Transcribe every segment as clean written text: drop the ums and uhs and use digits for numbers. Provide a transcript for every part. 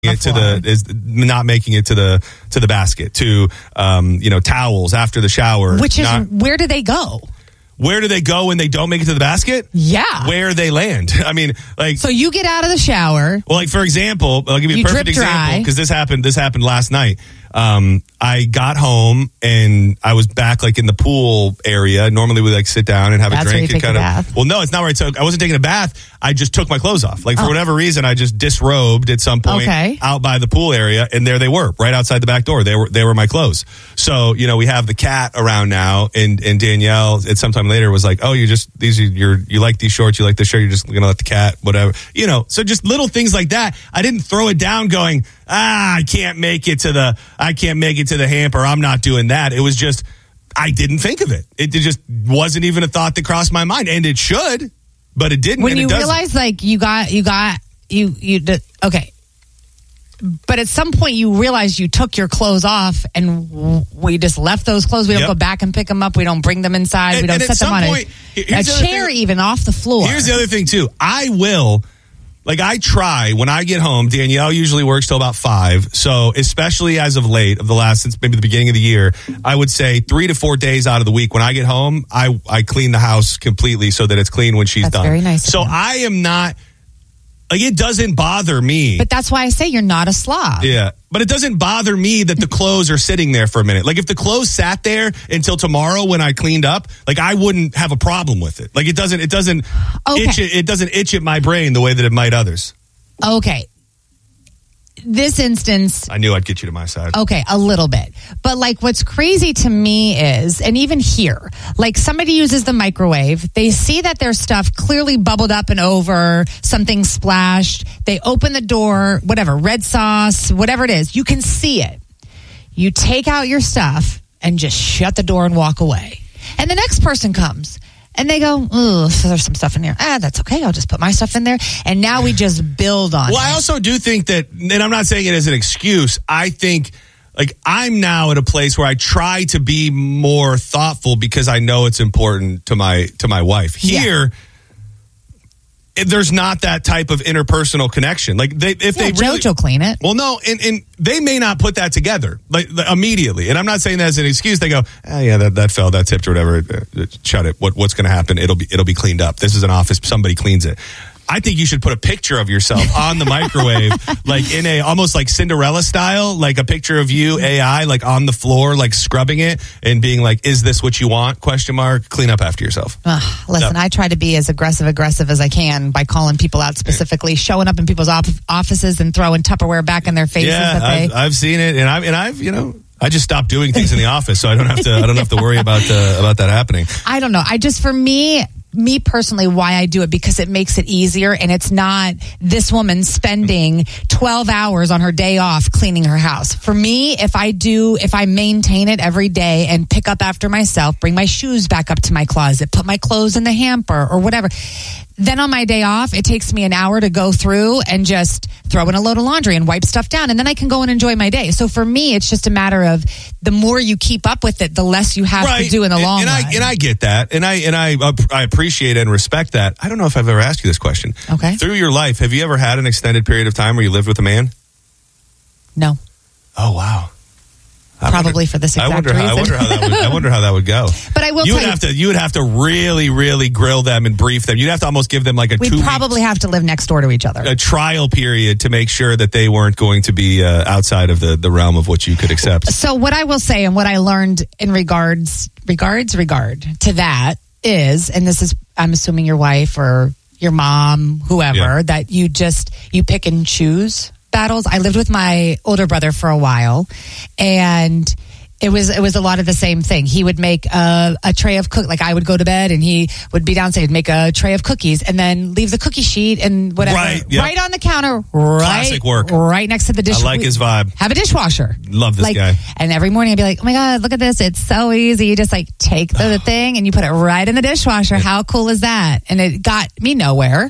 is not making it to the basket, to towels after the shower. Which is where do they go? Where do they go when they don't make it to the basket? Yeah. Where they land. I mean, like. So you get out of the shower. Well, like, for example, I'll give you a perfect example because this happened last night. I got home and I was back like in the pool area. Normally we like sit down and have a drink and kind of. Bath. Well, no, it's not right. So I wasn't taking a bath. I just took my clothes off. Like for whatever reason, I just disrobed at some point out by the pool area, and there they were, right outside the back door. They were my clothes. So we have the cat around now, and Danielle at some time later was like, "Oh, you like these shorts, you like this shirt, you're just gonna let the cat, whatever." So just little things like that. I didn't throw it down going, I can't make it to the hamper. I'm not doing that. It was just, I didn't think of it. It just wasn't even a thought that crossed my mind, and it should, but it didn't. When you realize, like, you did, okay. But at some point you realize you took your clothes off, and we just left those clothes. We don't go back and pick them up. We don't bring them inside. We don't set them on a chair, even off the floor. Here's the other thing too. I try when I get home. Danielle usually works till about 5. So especially as of late, since maybe the beginning of the year, I would say 3 to 4 days out of the week when I get home, I clean the house completely so that it's clean when she's done. Very nice. So I am not. Like, it doesn't bother me. But that's why I say you're not a slob. Yeah. But it doesn't bother me that the clothes are sitting there for a minute. Like, if the clothes sat there until tomorrow when I cleaned up, like, I wouldn't have a problem with it. Like, it doesn't itch at my brain the way that it might others. Okay. This instance, I knew I'd get you to my side. Okay, a little bit. But like, what's crazy to me is, and even here, like, somebody uses the microwave, they see that their stuff clearly bubbled up and over, something splashed, they open the door, whatever, red sauce, whatever it is, you can see it. You take out your stuff and just shut the door and walk away. And the next person comes. And they go, oh, so there's some stuff in there. That's okay. I'll just put my stuff in there. And now we just build on it. Well, I also do think that, and I'm not saying it as an excuse, I think, like, I'm now at a place where I try to be more thoughtful because I know it's important to my wife. Here, there's not that type of interpersonal connection. Like, if they really, Jojo clean it. Well, no, and they may not put that together like immediately. And I'm not saying that as an excuse. They go, that fell, that tipped, or whatever. Shut it. What's going to happen? It'll be cleaned up. This is an office. Somebody cleans it. I think you should put a picture of yourself on the microwave, like in a almost like Cinderella style, like a picture of you, AI, like on the floor, like scrubbing it and being like, "Is this what you want?" ? Clean up after yourself. Listen, I try to be as aggressive as I can by calling people out specifically, showing up in people's offices and throwing Tupperware back in their faces. Yeah, I've seen it, and I've I just stopped doing things in the office, so I don't have to worry about that happening. I don't know. For me personally, why I do it, because it makes it easier, and it's not this woman spending 12 hours on her day off cleaning her house. For me, if I maintain it every day and pick up after myself, bring my shoes back up to my closet, put my clothes in the hamper or whatever, then on my day off, it takes me an hour to go through and just throw in a load of laundry and wipe stuff down, and then I can go and enjoy my day. So for me, it's just a matter of the more you keep up with it, the less you have to do in the long run. And I get that, and I appreciate and respect that. I don't know if I've ever asked you this question. Okay. Through your life, have you ever had an extended period of time where you lived with a man? No. Oh, wow. Probably for this exact reason. I wonder how that would go. But I will you would have to really, really grill them and brief them. You'd have to almost give them like We'd probably have to live next door to each other. A trial period to make sure that they weren't going to be outside of the realm of what you could accept. So what I will say, and what I learned in regard to that is, and this is, I'm assuming your wife or your mom, whoever, that you pick and choose battles. I lived with my older brother for a while, and it was a lot of the same thing. He would make a tray of like I would go to bed and he would be downstairs, make a tray of cookies and then leave the cookie sheet and whatever right on the counter, classic work, right next to the dishwasher. I like his vibe. Have a dishwasher. Love this guy. And every morning I'd be like, oh my God, look at this. It's so easy. You just like take the thing and you put it right in the dishwasher. How cool is that? And it got me nowhere.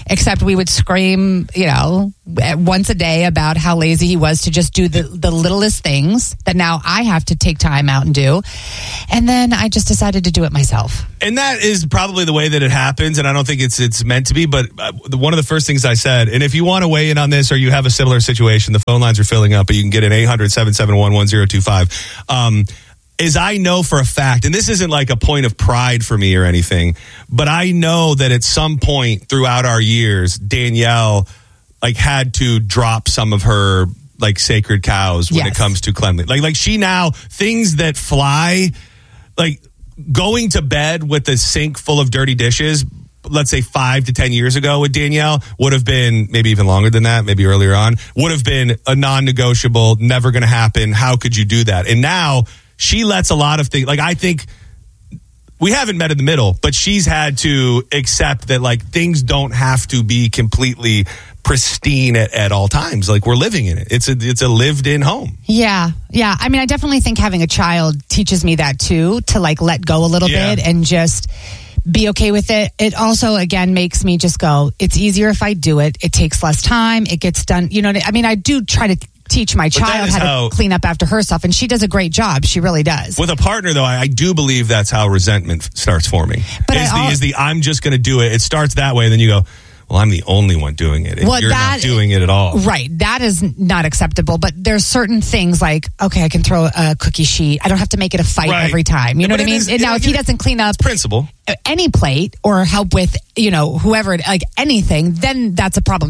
except we would scream, once a day about how lazy he was to just do the littlest things that now I have to take time out and do. And then I just decided to do it myself. And that is probably the way that it happens, and I don't think it's meant to be, but one of the first things I said, and if you want to weigh in on this or you have a similar situation, the phone lines are filling up, but you can get an 800-771-1025. Is I know for a fact, and this isn't like a point of pride for me or anything, but I know that at some point throughout our years, Danielle had to drop some of her sacred cows when it comes to cleanliness. Like she now, things that fly, going to bed with a sink full of dirty dishes, let's say 5 to 10 years ago with Danielle would have been, maybe even longer than that, maybe earlier on, would have been a non-negotiable, never going to happen. How could you do that? And now she lets a lot of things, I think we haven't met in the middle, but she's had to accept that things don't have to be completely pristine at all times. We're living in it. It's a lived in home. Yeah. Yeah. I mean, I definitely think having a child teaches me that too, to let go a little bit and just be okay with it. It also, again, makes me just go, it's easier if I do it. It takes less time. It gets done. I mean, I do try to teach my child how to clean up after herself, and she does a great job. She really does. With a partner, though, I do believe that's how resentment starts forming. But I'm just going to do it. It starts that way, and then you go, well, I'm the only one doing it, and you're not doing it at all. Right. That is not acceptable, but there's certain things okay, I can throw a cookie sheet. I don't have to make it a fight every time. You know what I mean? Now, if he doesn't clean up principle any plate or help with, whoever, anything, then that's a problem.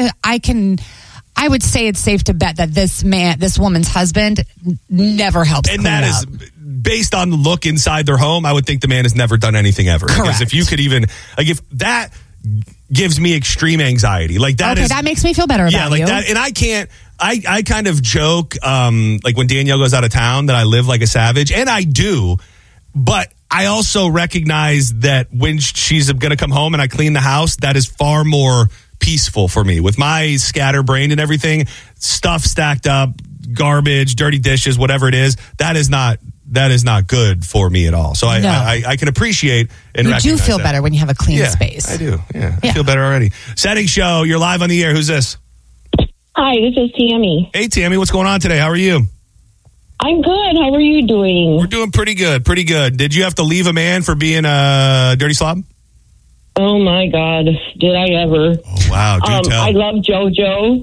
I would say it's safe to bet that this woman's husband never helps clean up. And that is based on the look inside their home. I would think the man has never done anything ever. Correct. Because if you could even, if that gives me extreme anxiety. That makes me feel better about you. That, and I can't, I kind of joke, when Danielle goes out of town, that I live like a savage, and I do, but I also recognize that when she's going to come home and I clean the house, that is far more peaceful for me. With my scatterbrained and everything, stuff stacked up, garbage, dirty dishes, whatever it is, that is not good for me at all. So I can appreciate and recognize you do feel better when you have a clean space. I do. Yeah. I feel better already. Setting show, you're live on the air. Who's this? Hi, this is Tammy. Hey, Tammy, what's going on today? How are you? I'm good. How are you doing? We're doing pretty good. Did you have to leave a man for being a dirty slob? Oh my God, did I ever? Oh wow, do tell. I love JoJo.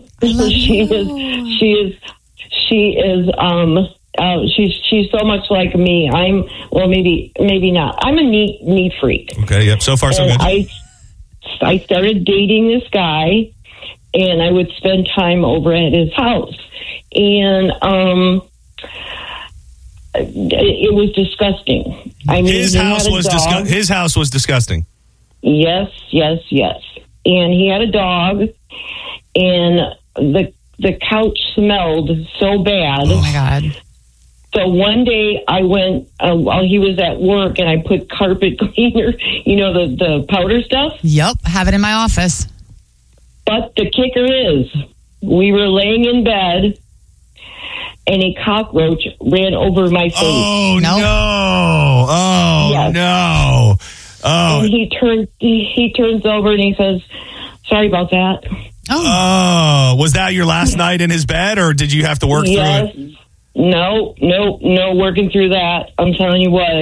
She's so much like me. Maybe not. I'm a neat freak. Okay, yep. So far, so good. I started dating this guy, and I would spend time over at his house, and it was disgusting. I mean, his house was disgusting. Yes. And he had a dog, and the couch smelled so bad. Oh my God. So one day I went while he was at work, and I put carpet cleaner, the powder stuff. Yep, have it in my office. But the kicker is, we were laying in bed, and a cockroach ran over my face. Oh no! Oh yes. No! Oh. And he turns over and he says, "Sorry about that." Oh, was that your last night in his bed, or did you have to work through it? No, working through that. I'm telling you what,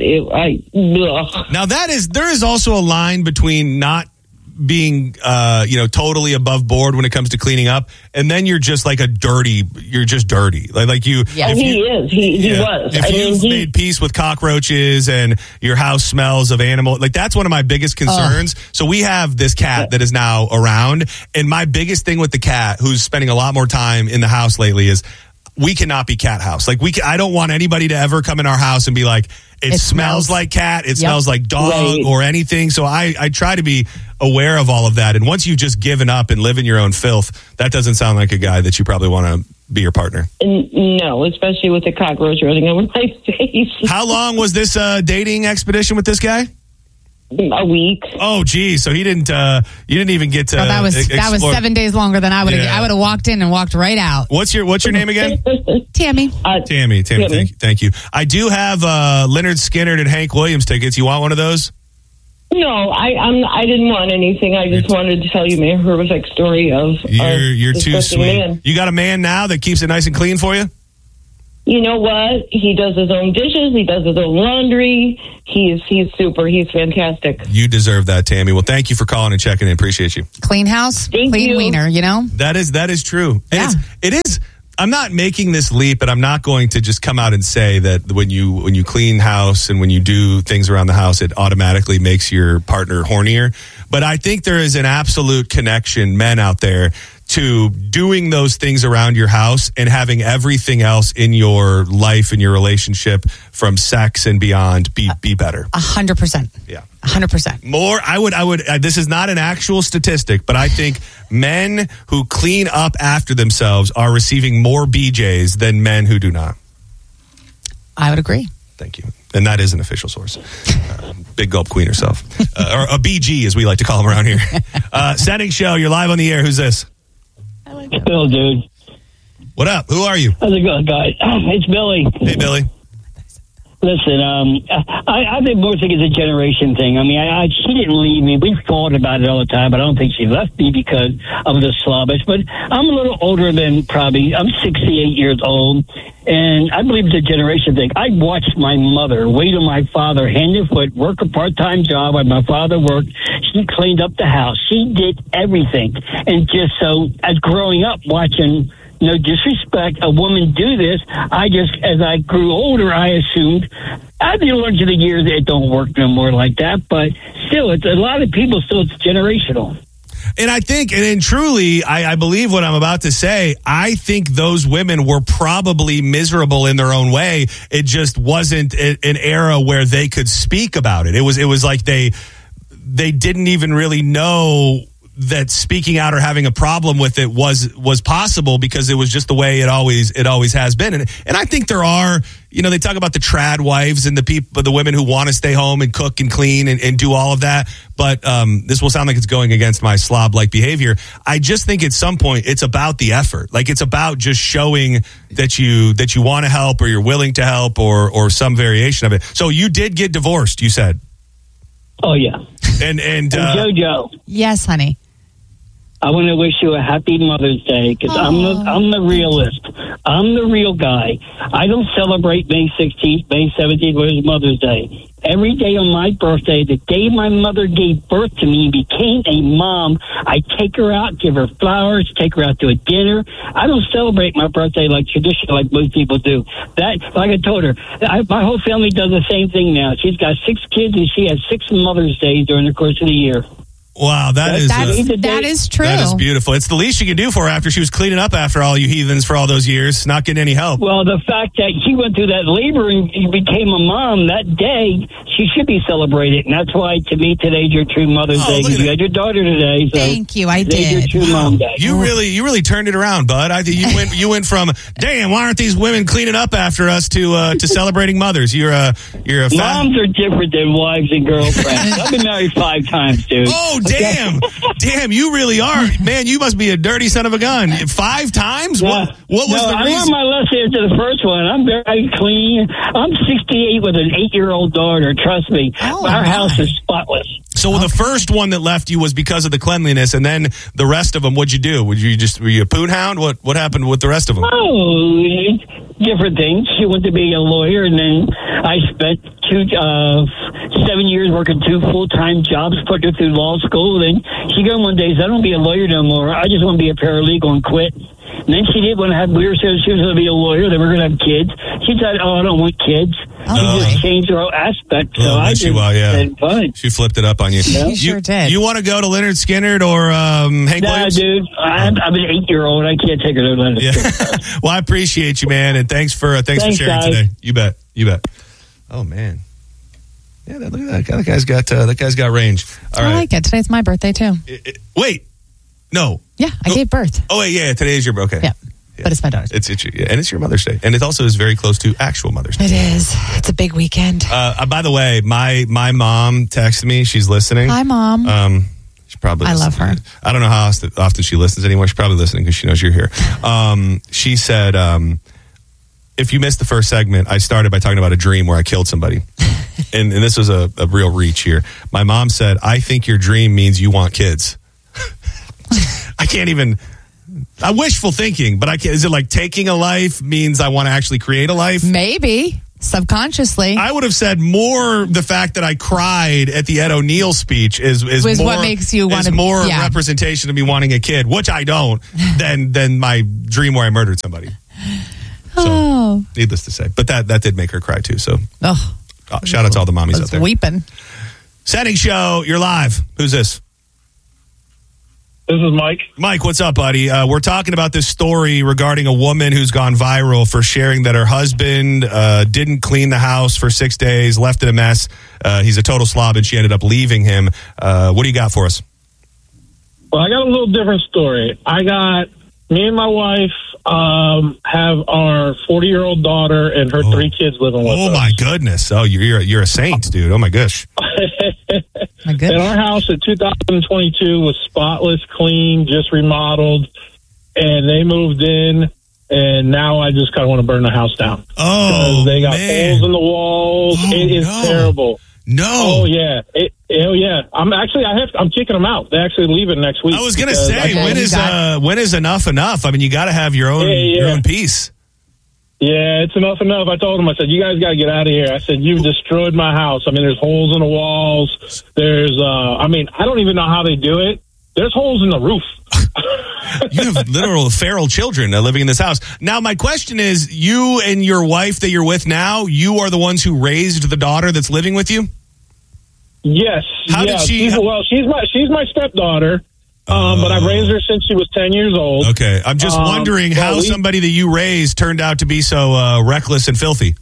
Now there is also a line between not being, totally above board when it comes to cleaning up, and then you're just you're just dirty. Like you. Yeah, he was. If you've made peace with cockroaches and your house smells of animal, that's one of my biggest concerns. So we have this cat that is now around, and my biggest thing with the cat, who's spending a lot more time in the house lately, is we cannot be cat house. I don't want anybody to ever come in our house and be like, it smells like cat, it smells like dog or anything. So I try to be aware of all of that. And once you've just given up and live in your own filth, that doesn't sound like a guy that you probably want to be your partner. No, especially with the cockroach running over my face. How long was this dating expedition with this guy? A week. Oh, geez. So he didn't. You didn't even get to. Oh, that was 7 days longer than I would have. I would have walked in and walked right out. What's your name again? Tammy. Tammy. Thank you. I do have Leonard Skinner and Hank Williams tickets. You want one of those? No, I didn't want anything. I just wanted to tell you my horrific story of you're too sweet. Man. You got a man now that keeps it nice and clean for you? You know what? He does his own dishes. He does his own laundry. He's super. He's fantastic. You deserve that, Tammy. Well, thank you for calling and checking in. Appreciate you. Clean house, clean wiener, you know? That is true. Yeah. It is. I'm not making this leap, and I'm not going to just come out and say that when you clean house and when you do things around the house, it automatically makes your partner hornier. But I think there is an absolute connection, men out there, to doing those things around your house and having everything else in your life and your relationship from sex and beyond be better. 100%. Yeah. 100%. More, I would, this is not an actual statistic, but I think men who clean up after themselves are receiving more BJs than men who do not. I would agree. Thank you. And that is an official source. Big gulp queen herself. Or a BG, as we like to call them around here. Setting show, you're live on the air. Who's this? It's Bill, dude. What up? Who are you? How's it going, guys? It's Billy. Hey, Billy. Listen, I think more think it's a generation thing. I mean, she didn't leave me. We fought about it all the time, but I don't think she left me because I was a slobbish. But I'm a little older than probably. I'm 68 years old, and I believe it's a generation thing. I watched my mother wait on my father hand and foot, work a part-time job while my father worked. She cleaned up the house. She did everything. And just so, as growing up watching, no disrespect, a woman do this, as I grew older, I assumed, I've learned to the years that it don't work no more like that, but still, it's a lot of people, still it's generational. And I think, and truly, I believe what I'm about to say. I think those women were probably miserable in their own way. It just wasn't an era where they could speak about it. It was like they didn't even really know that speaking out or having a problem with it was possible because it was just the way it always has been. And I think there are, they talk about the trad wives and the women who want to stay home and cook and clean and do all of that. But this will sound like it's going against my slob-like behavior. I just think at some point it's about the effort. Like it's about just showing that you want to help or you're willing to help or some variation of it. So you did get divorced, you said. Oh yeah. And JoJo. Yes, honey. I want to wish you a happy Mother's Day because I'm the realist. I'm the real guy. I don't celebrate May 16th, May 17th, which is Mother's Day. Every day on my birthday, the day my mother gave birth to me, became a mom, I take her out, give her flowers, take her out to a dinner. I don't celebrate my birthday like tradition, like most people do. That, like I told her, my whole family does the same thing now. She's got 6 kids and she has 6 Mother's Days during the course of the year. Wow, that is true. That is beautiful. It's the least you can do for her after she was cleaning up after all you heathens for all those years, not getting any help. Well, the fact that she went through that labor and became a mom that day, she should be celebrated. And that's why, to me, today's your true Mother's Day. Because you had your daughter today. So thank you. I did. Your true mom day. You really turned it around, bud. I think you went from damn, why aren't these women cleaning up after us to celebrating mothers? You're a moms are different than wives and girlfriends. I've been married 5 times, dude. Oh, damn. Damn, you really are. Man, you must be a dirty son of a gun. 5 times? Yeah. What was the reason? I learned my lesson after the first one. I'm very clean. I'm 68 with an 8-year-old daughter. Trust me. Our house is spotless. So the first one that left you was because of the cleanliness, and then the rest of them, what'd you do? Were you a poon hound? What happened with the rest of them? Oh, different things. She wanted to be a lawyer, and then I spent 7 years working 2 full-time jobs, put her through law school. Then she got one day and said, I don't want to be a lawyer no more. I just want to be a paralegal and quit. And then she did want to have, she was going to be a lawyer. They were going to have kids. She said, I don't want kids. She just changed her whole aspect. So I just said, fine. She flipped it up on you. Yeah. She sure did. You want to go to Leonard Skinner or Hank Williams? Dude. I'm an 8-year-old. I can't take her to Leonard Skinner. Well, I appreciate you, man. And thanks for sharing guys. today. You bet. Oh, man. Yeah, look at that. That guy's got range. All right. I like it. Today's my birthday, too. Wait. No. Yeah, I gave birth. Oh, wait, yeah. Today is your birthday. Yeah. But it's my daughter's. And it's your Mother's Day. And it also is very close to actual Mother's Day. It is. It's a big weekend. By the way, my mom texted me. She's listening. Hi, Mom. She probably I love her. I don't know how often she listens anymore. She's probably listening because she knows you're here. She said, if you missed the first segment, I started by talking about a dream where I killed somebody. and this was a real reach here. My mom said, I think your dream means you want kids. I can't even... I'm wishful thinking, but I can't. Is it like taking a life means I want to actually create a life? Maybe. Subconsciously. I would have said more the fact that I cried at the Ed O'Neill speech is more, what makes you want to, more representation of me wanting a kid, which I don't, than my dream where I murdered somebody. So, needless to say. But that did make her cry too. So shout out to all the mommies out there. Weeping. Setting Show, you're live. Who's this? This is Mike. Mike, what's up, buddy? We're talking about this story regarding a woman who's gone viral for sharing that her husband didn't clean the house for 6 days, left it a mess. He's a total slob, and she ended up leaving him. What do you got for us? Well, I got a little different story. Me and my wife have our 40-year-old daughter and her 3 kids living with us. Oh, my goodness. Oh, you're a saint, dude. Oh, my gosh. My goodness. And our house in 2022 was spotless, clean, just remodeled, and they moved in, and now I just kind of want to burn the house down. Oh, they got man. holes in the walls. It is terrible. No. Oh yeah. I'm kicking them out. They're actually leaving next week. I was going to say, when is enough enough? I mean, you got to have your own peace. Yeah, it's enough. I told them, I said, you guys got to get out of here. I said, you've destroyed my house. I mean, there's holes in the walls. There's, I don't even know how they do it. There's holes in the roof. You have literal feral children living in this house. Now, my question is, you and your wife that you're with now, you are the ones who raised the daughter that's living with you? Yes. How did she? She's my stepdaughter. But I raised her since she was 10 years old. Okay. I'm just wondering how somebody that you raised turned out to be so reckless and filthy.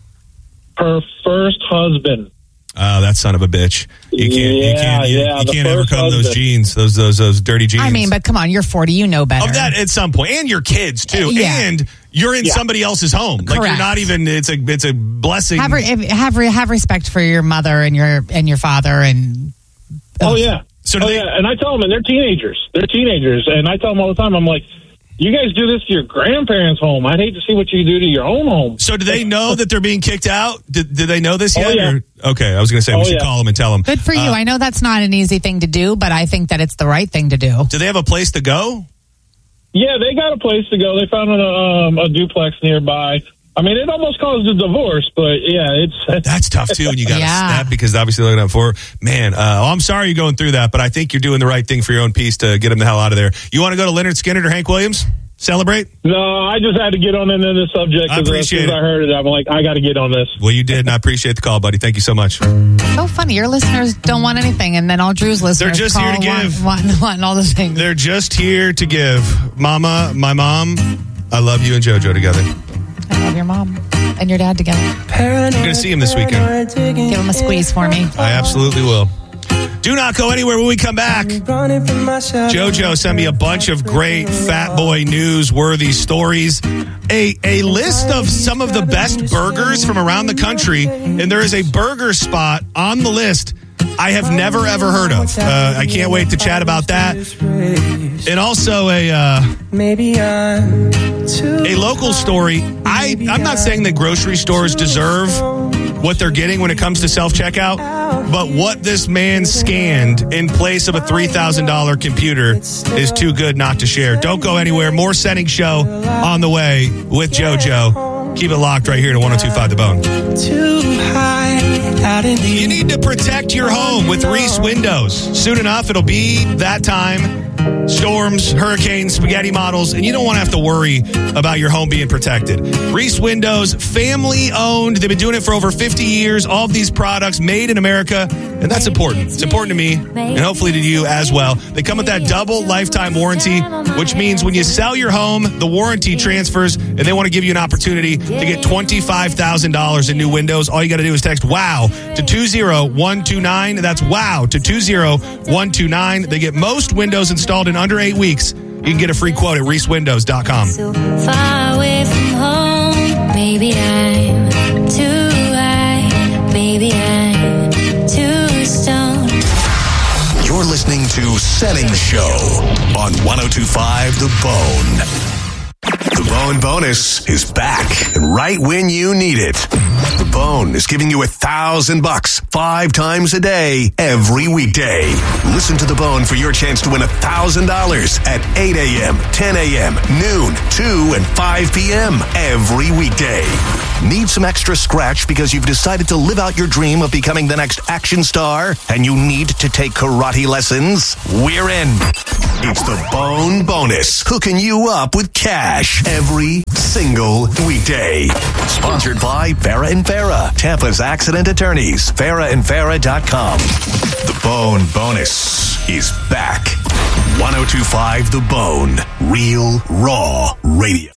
Her first husband. Oh, that son of a bitch. You can't overcome those genes, those dirty genes. I mean, but come on, you're 40, you know better. Of that at some point. And your kids, too. Yeah. And you're in somebody else's home. Correct. Like, you're not even, it's a blessing. Have respect for your mother and your father. And Oh, yeah. And I tell them, and they're teenagers. And I tell them all the time, I'm like, you guys do this to your grandparents' home. I'd hate to see what you do to your own home. So do they know that they're being kicked out? Do they know this yet? Yeah. Okay, I was going to say we should call them and tell them. Good for you. I know that's not an easy thing to do, but I think that it's the right thing to do. Do they have a place to go? Yeah, they got a place to go. They found a duplex nearby. I mean, it almost caused a divorce, but yeah, that's tough too. And you got to snap because obviously looking out for man. I'm sorry you're going through that, but I think you're doing the right thing for your own peace to get him the hell out of there. You want to go to Leonard Skinner or Hank Williams? Celebrate? No, I just had to get on into this subject because as soon as I heard it, I'm like, I got to get on this. Well, you did, and I appreciate the call, buddy. Thank you so much. So funny. Your listeners don't want anything, and then all Drew's listeners they're just here to give. Want all the things. They're just here to give. Mama, my mom, I love you and JoJo together. I love your mom and your dad together. I'm going to see him this weekend. Give him a squeeze for me. I absolutely will. Do not go anywhere when we come back. JoJo sent me a bunch of great Fat Boy News-worthy stories. A list of some of the best burgers from around the country. And there is a burger spot on the list I have never, ever heard of. I can't wait to chat about that. And also a local story. I'm not saying that grocery stores deserve what they're getting when it comes to self-checkout, but what this man scanned in place of a $3,000 computer is too good not to share. Don't go anywhere. More Setting Show on the way with JoJo. Keep it locked right here to 102.5 The Bone. You need to protect your home with Reese Windows. Soon enough, it'll be that time. Storms, hurricanes, spaghetti models, and you don't want to have to worry about your home being protected. Reese Windows, family owned. They've been doing it for over 50 years. All of these products made in America, and that's important. It's important to me, and hopefully to you as well. They come with that double lifetime warranty, which means when you sell your home, the warranty transfers, and they want to give you an opportunity to get $25,000 in new windows. All you got to do is text WOW to 20129. That's WOW to 20129. They get most windows installed in under 8 weeks. You can get a free quote at reesewindows.com. So far away from home, maybe I'm too high, maybe I'm too stoned. You're listening to Setting Show on 102.5 The Bone. The Bone Bone Bonus is back and right when you need it. The Bone is giving you $1,000 5 times a day, every weekday. Listen to The Bone for your chance to win $1,000 at 8 a.m., 10 a.m., noon, 2, and 5 p.m. every weekday. Need some extra scratch because you've decided to live out your dream of becoming the next action star and you need to take karate lessons? We're in. It's the Bone Bonus, hooking you up with cash every single weekday. Sponsored by Farah and Farah, Tampa's accident attorneys, farahandfarah.com. The Bone Bonus is back. 102.5 The Bone, real, raw radio.